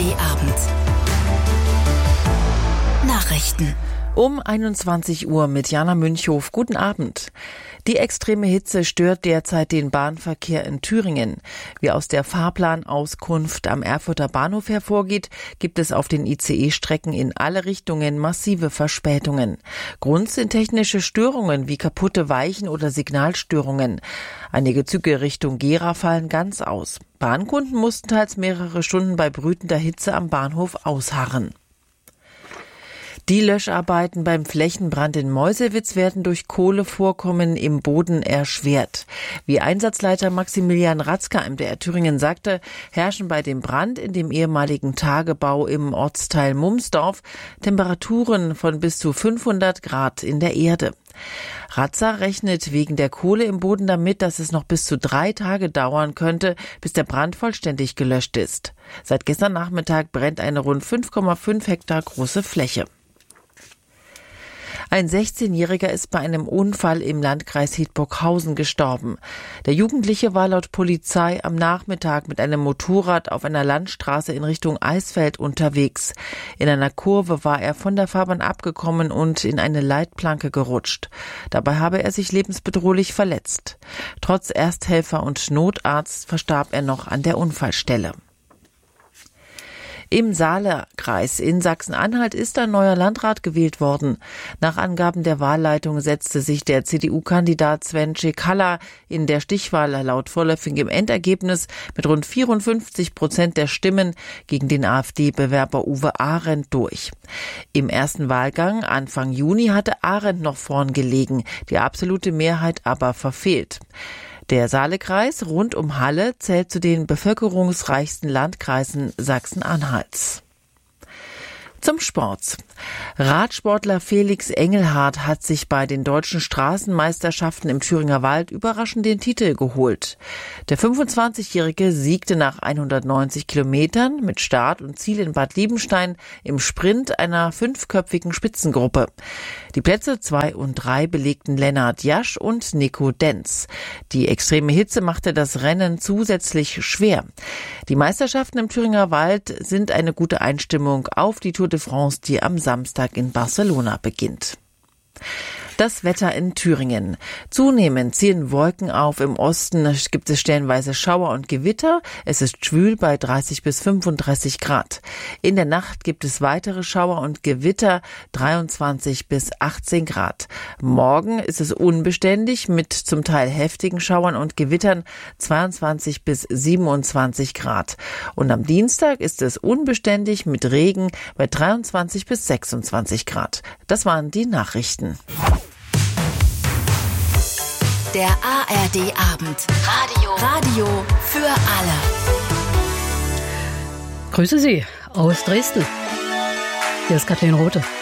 ARD-Abend. Nachrichten. Um 21 Uhr mit Jana Münchhof. Guten Abend. Die extreme Hitze stört derzeit den Bahnverkehr in Thüringen. Wie aus der Fahrplanauskunft am Erfurter Bahnhof hervorgeht, gibt es auf den ICE-Strecken in alle Richtungen massive Verspätungen. Grund sind technische Störungen wie kaputte Weichen oder Signalstörungen. Einige Züge Richtung Gera fallen ganz aus. Bahnkunden mussten teils mehrere Stunden bei brütender Hitze am Bahnhof ausharren. Die Löscharbeiten beim Flächenbrand in Meuselwitz werden durch Kohlevorkommen im Boden erschwert. Wie Einsatzleiter Maximilian Ratzka MDR Thüringen sagte, herrschen bei dem Brand in dem ehemaligen Tagebau im Ortsteil Mumsdorf Temperaturen von bis zu 500 Grad in der Erde. Ratzka rechnet wegen der Kohle im Boden damit, dass es noch bis zu 3 Tage dauern könnte, bis der Brand vollständig gelöscht ist. Seit gestern Nachmittag brennt eine rund 5,5 Hektar große Fläche. Ein 16-Jähriger ist bei einem Unfall im Landkreis Hildburghausen gestorben. Der Jugendliche war laut Polizei am Nachmittag mit einem Motorrad auf einer Landstraße in Richtung Eisfeld unterwegs. In einer Kurve war er von der Fahrbahn abgekommen und in eine Leitplanke gerutscht. Dabei habe er sich lebensbedrohlich verletzt. Trotz Ersthelfer und Notarzt verstarb er noch an der Unfallstelle. Im Saalekreis in Sachsen-Anhalt ist ein neuer Landrat gewählt worden. Nach Angaben der Wahlleitung setzte sich der CDU-Kandidat Sven Cekala in der Stichwahl laut vorläufigem Endergebnis mit rund 54% der Stimmen gegen den AfD-Bewerber Uwe Arendt durch. Im ersten Wahlgang Anfang Juni hatte Arendt noch vorn gelegen, die absolute Mehrheit aber verfehlt. Der Saalekreis rund um Halle zählt zu den bevölkerungsreichsten Landkreisen Sachsen-Anhalts. Zum Sport. Radsportler Felix Engelhardt hat sich bei den deutschen Straßenmeisterschaften im Thüringer Wald überraschend den Titel geholt. Der 25-Jährige siegte nach 190 Kilometern mit Start und Ziel in Bad Liebenstein im Sprint einer 5-köpfigen Spitzengruppe. Die Plätze 2 und 3 belegten Lennart Jasch und Nico Denz. Die extreme Hitze machte das Rennen zusätzlich schwer. Die Meisterschaften im Thüringer Wald sind eine gute Einstimmung auf die Tour de France, die am Samstag in Barcelona beginnt. Das Wetter in Thüringen. Zunehmend ziehen Wolken auf. Im Osten gibt es stellenweise Schauer und Gewitter. Es ist schwül bei 30 bis 35 Grad. In der Nacht gibt es weitere Schauer und Gewitter, 23 bis 18 Grad. Morgen ist es unbeständig mit zum Teil heftigen Schauern und Gewittern, 22 bis 27 Grad. Und am Dienstag ist es unbeständig mit Regen bei 23 bis 26 Grad. Das waren die Nachrichten. Der ARD-Abend. Radio für alle. Grüße Sie aus Dresden. Hier ist Kathleen Rothe.